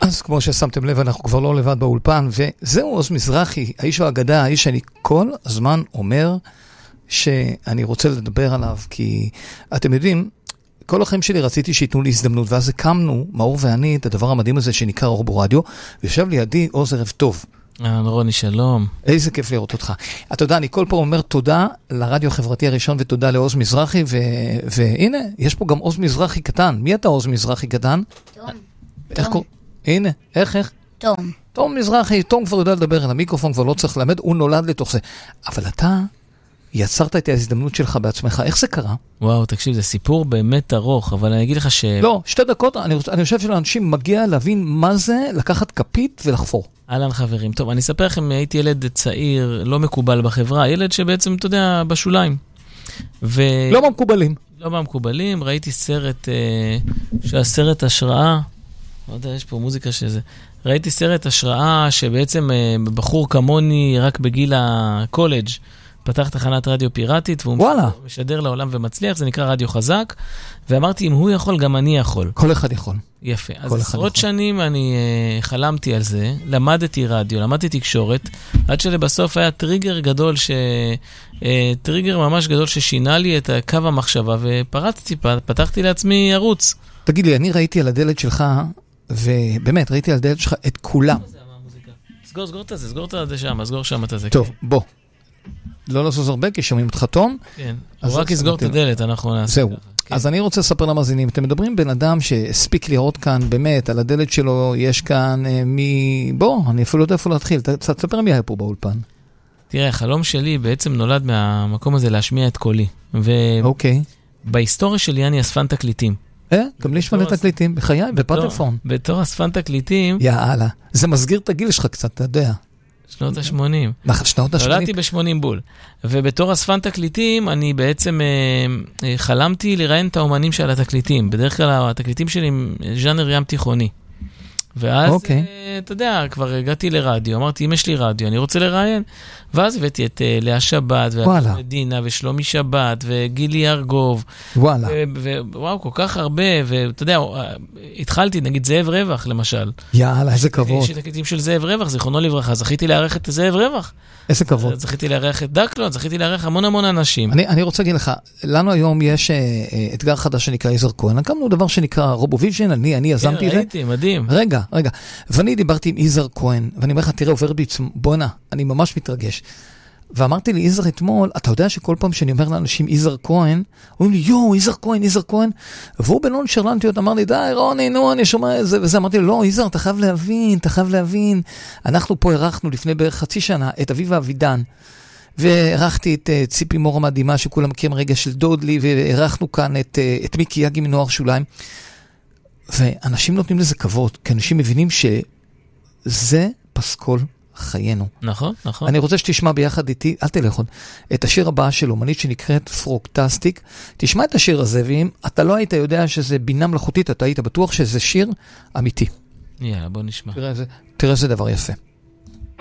אז כמו ששמתם לב, אנחנו כבר לא לבד באולפן, וזהו עוז מזרחי, האיש האגדה, האיש שאני כל הזמן אומר שאני רוצה לדבר עליו, כי אתם יודעים, כל החיים שלי רציתי שיתנו לי הזדמנות, ואז הקמנו, מאור ואני, את הדבר המדהים הזה שנקרא אור ברדיו, ויושב לידי עוז ערב טוב. רוני, שלום. איזה כיף לראות אותך. אתה יודע, אני כל פעם אומר תודה לרדיו החברתי הראשון, ותודה לעוז מזרחי, והנה, יש פה גם עוז מזרחי קטן. מי אתה עוז מזרחי קטן? תום. הנה, איך? תום. תום מזרחי, תום כבר יודע לדבר על המיקרופון, כבר לא צריך ללמד, הוא נולד לתוך זה. אבל אתה יצרת את ההזדמנות שלך בעצמך, איך זה קרה? וואו, תקשיב, זה סיפור באמת ארוך, אבל אני אגיד לך לא, 2 דקות, אני חושב שלאנשים מגיע להבין מה זה לקחת כפית ולחפור. אהלן חברים, טוב, אני אספר לכם, הייתי ילד צעיר, לא מקובל בחברה, ילד שבעצם, אתה יודע, בשוליים. לא במקובלים. לא במקובלים, ראיתי סרט, שהסרט השראה, לא יודע, יש פה מוזיקה שזה, ראיתי סרט השראה שבעצם בחור כמוני, רק בגיל הקולג', פתח תחנת רדיו פיראטית, והוא משדר לעולם ומצליח, זה נקרא רדיו חזק, ואמרתי, אם הוא יכול, גם אני יכול. כל אחד יכול. יפה. אז עשרות שנים אני חלמתי על זה, למדתי רדיו, למדתי תקשורת, עד שלבסוף היה טריגר גדול, טריגר ממש גדול ששינה לי את קו המחשבה, ופרצתי, פתחתי לעצמי ערוץ. תגיד לי, אני ראיתי על הדלת שלך, ובאמת, ראיתי על הדלת שלך את כולם. סגור את זה, סגור את זה שם, סגור שם את זה. טוב, בוא. לא לעשות הרבה, כי שומעים אותך תום. כן, הוא רק יסגור את הדלת, אנחנו נעשה. זהו. אז אני רוצה לספר למאזינים, אתם מדברים בן אדם שהספיק לראות כאן, באמת, על הדלת שלו יש כאן בוא, אני אפילו לא יודע איפה להתחיל, תספר מי היה פה באולפן. תראה, החלום שלי בעצם נולד מהמקום הזה להשמיע את קולי. אוקיי. בהיסטוריה שלי אני אספן תקליטים. גם לי שמונה תקליטים, בחיי, בפטלפון. בתור אספן תקליטים. יאללה, זה מסגיר את הגיל שלך קצת, אתה יודע. שנות ה-80. שנות ה-80. נולדתי ב-80 בול. ובתור אספן תקליטים, אני בעצם חלמתי לראיין את האומנים של התקליטים. בדרך כלל התקליטים שלי הם ז'אנר ים תיכוני. ואז, אתה יודע, כבר הגעתי לרדיו, אמרתי, אם יש לי רדיו, אני רוצה לראיין. ואז הבאתי את לאה שבת, ומדינה, ושלומי שבת, וגילי ארגוב. וואלה. וואו, כל כך הרבה, ואתה יודע, התחלתי, נגיד, זאב רווח, למשל. יאללה, איזה כבוד. יש תקליטים של זאב רווח, זיכרונו לברכה, זכיתי לארח את זאב רווח. איזה כבוד. זכיתי לארח את דקלון, זכיתי לארח המון אנשים. אני רוצה להגיד לך, לנו היום יש אתגר חדש שנקרא יזהר כהן, הקמנו דבר שנקרא רובוביז'ן, אני יזמתי זה. ראיתי, מדהים. רגע, ואני דיברתי עם יזהר כהן, ואני אומר לך, תראה, עובר בי, בואנה, אני ממש מתרגש. ואמרתי לי, יזהר אתמול, אתה יודע שכל פעם שאני אומר לאנשים יזהר כהן, אומרים לי, יזהר כהן, והוא בנון שרלנטיות אמר לי, די, רוני, נו, אני שומע את זה, וזה אמרתי לו, לא, יזהר, אתה חייב להבין, אנחנו פה ערכנו לפני בערך חצי שנה את אביבה אבידן, וערכתי את ציפי מור המדהימה, שכולם מכירים רגע של דודלי, וערכנו כאן את מיקי יגי מנוער שוליים, ואנשים נותנים לזה כבוד, כי אנשים מבינים שזה פסקול חיינו. נכון. אני רוצה שתשמע ביחד איתי, אל תלך עוד, את השיר הבא של אומנית שנקראת פרוקטסטיק. תשמע את השיר הזה, ואם אתה לא היית יודע שזה בינה מלאכותית, אתה היית בטוח שזה שיר אמיתי. יאללה, בוא נשמע. תראה איזה דבר יפה.